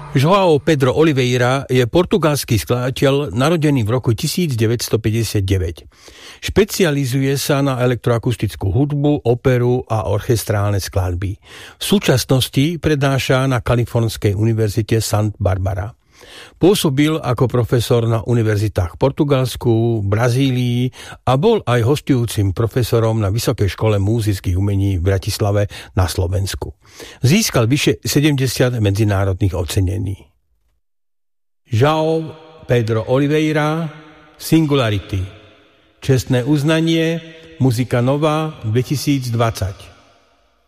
João Pedro Oliveira je portugalský skladateľ narodený v roku 1959. Špecializuje sa na elektroakustickú hudbu, operu a orchestrálne skladby. V súčasnosti prednáša na Kalifornskej univerzite Santa Barbara. Pôsobil ako profesor na univerzitách v Portugalsku, Brazílii a bol aj hostujúcim profesorom na Vysokej škole múzických umení v Bratislave na Slovensku. Získal vyše 70 medzinárodných ocenení. João Pedro Oliveira, Singularity. Čestné uznanie, Muzika Nová 2020.